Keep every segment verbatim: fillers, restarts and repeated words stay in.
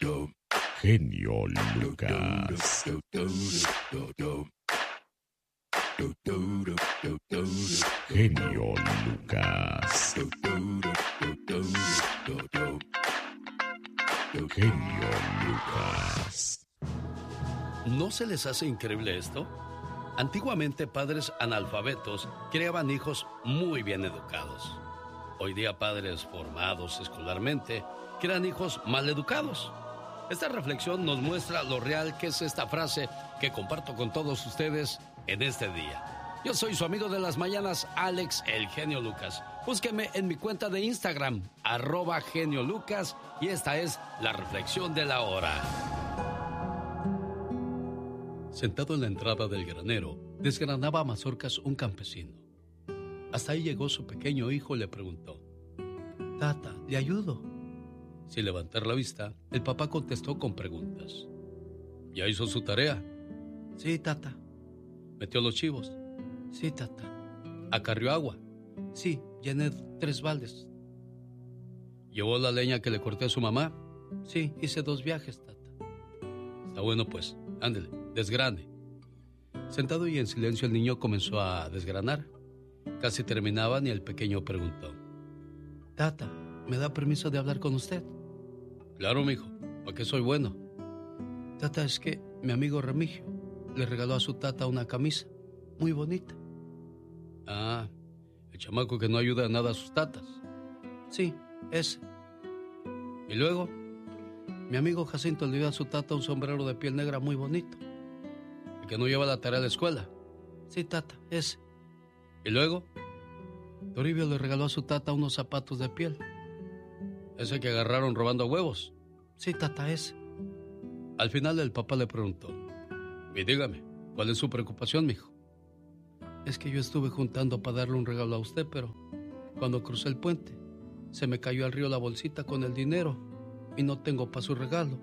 Genio Lucas. Genio Lucas. Genio Lucas. ¿No se les hace increíble esto? Antiguamente padres analfabetos criaban hijos muy bien educados. Hoy día padres formados escolarmente crean hijos mal educados. Esta reflexión nos muestra lo real que es esta frase que comparto con todos ustedes en este día. Yo soy su amigo de las mañanas, Alex, el Genio Lucas. Búsqueme en mi cuenta de Instagram, arroba Genio Lucas, y esta es la reflexión de la hora. Sentado en la entrada del granero, desgranaba mazorcas un campesino. Hasta ahí llegó su pequeño hijo y le preguntó: Tata, ¿le ayudo? Sin levantar la vista, el papá contestó con preguntas. ¿Ya hizo su tarea? Sí, tata. ¿Metió los chivos? Sí, tata. ¿Acarrió agua? Sí, llené tres baldes. ¿Llevó la leña que le corté a su mamá? Sí, hice dos viajes, tata. Está bueno pues, ándele, desgrane. Sentado y en silencio el niño comenzó a desgranar. Casi terminaban y el pequeño preguntó: Tata, ¿me da permiso de hablar con usted? Claro, mijo, ¿para qué soy bueno? Tata, es que mi amigo Remigio le regaló a su tata una camisa muy bonita. Ah, el chamaco que no ayuda a nada a sus tatas. Sí, ese. Y luego, mi amigo Jacinto le dio a su tata un sombrero de piel negra muy bonito. El que no lleva la tarea a la escuela. Sí, tata, ese. Y luego, Toribio le regaló a su tata unos zapatos de piel. ¿Ese que agarraron robando huevos? Sí, tata, ese. Al final el papá le preguntó: y dígame, ¿cuál es su preocupación, mijo? Es que yo estuve juntando para darle un regalo a usted, pero cuando crucé el puente, se me cayó al río la bolsita con el dinero y no tengo para su regalo.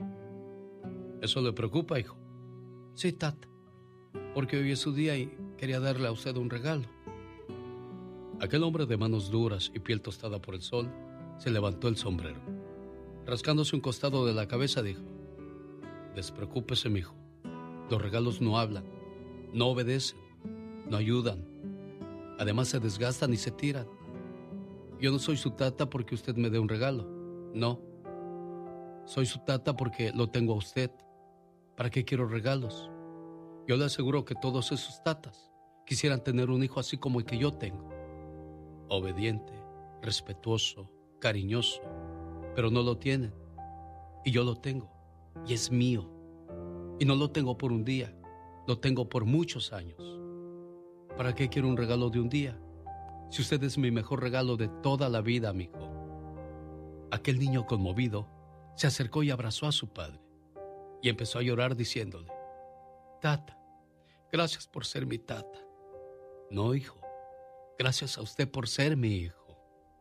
¿Eso le preocupa, hijo? Sí, tata, porque hoy es su día y quería darle a usted un regalo. Aquel hombre de manos duras y piel tostada por el sol se levantó el sombrero. Rascándose un costado de la cabeza dijo: despreocúpese, mijo. Los regalos no hablan, no obedecen, no ayudan. Además se desgastan y se tiran. Yo no soy su tata porque usted me dé un regalo. No. Soy su tata porque lo tengo a usted. ¿Para qué quiero regalos? Yo le aseguro que todos esos tatas quisieran tener un hijo así como el que yo tengo. Obediente, respetuoso, cariñoso, pero no lo tienen. Y yo lo tengo, y es mío. Y no lo tengo por un día, lo tengo por muchos años. ¿Para qué quiero un regalo de un día? Si usted es mi mejor regalo de toda la vida, amigo. Aquel niño conmovido se acercó y abrazó a su padre y empezó a llorar diciéndole: Tata, gracias por ser mi tata. No, hijo, gracias a usted por ser mi hijo.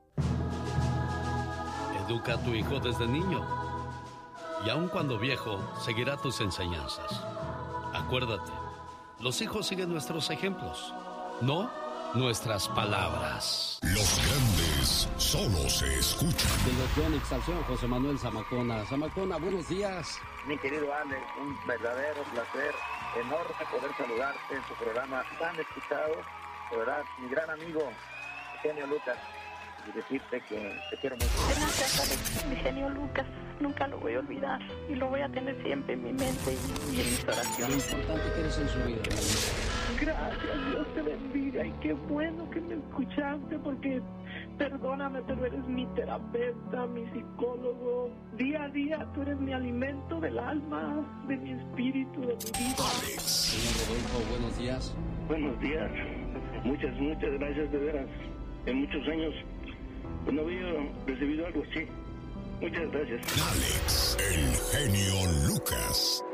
Educa a tu hijo desde niño y aun cuando viejo seguirá tus enseñanzas. Acuérdate, los hijos siguen nuestros ejemplos, no nuestras palabras. Los grandes solo se escuchan. De los Yonix al señor José Manuel Zamacona. Zamacona, buenos días. Mi querido Alex, un verdadero placer, enorme poder saludarte en tu programa tan escuchado. De verdad, mi gran amigo, Genio Lucas, y decirte que te quiero mucho. Gracias, Alex, mi Genio Lucas. Nunca lo voy a olvidar y lo voy a tener siempre en mi mente y, y en mis oraciones. Lo importante que eres en su vida. Gracias, Dios te bendiga y qué bueno que me escuchaste porque perdóname, pero eres mi terapeuta, mi psicólogo. Día a día tú eres mi alimento del alma, de mi espíritu, de mi vida. Señor Rodolfo, buenos días. Buenos días. Muchas, muchas gracias, de veras. En muchos años no había recibido algo así. Muchas gracias. Alex, el Genio Lucas.